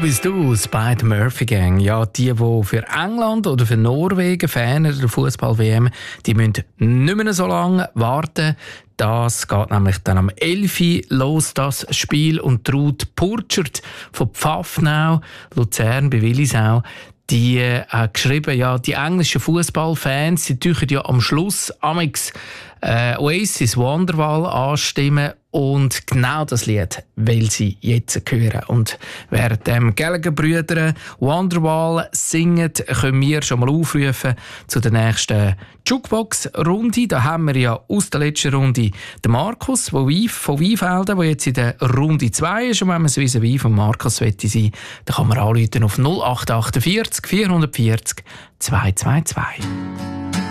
bist du, Spike Murphy Gang. Ja, die für England oder für Norwegen Fan der Fußball-WM, die müssen nicht mehr so lange warten. Das geht nämlich dann am 11. Uhr los, das Spiel. Und Ruth Purchert von Pfaffenau, Luzern bei Willisau, die hat geschrieben, ja, die englischen Fußballfans, die tun ja am Schluss amix Oasis Wonderwall anstimmen, und genau das Lied will sie jetzt hören. Und während dem Gallagher-Brüder Wonderwall singen, können wir schon mal aufrufen zu der nächsten Jukebox-Runde. Da haben wir ja aus der letzten Runde den Markus von Weinfelden, der jetzt in der Runde 2 ist. Und wenn man es vis-à-vis von Markus sein will, dann kann man anrufen auf 0848 440 222.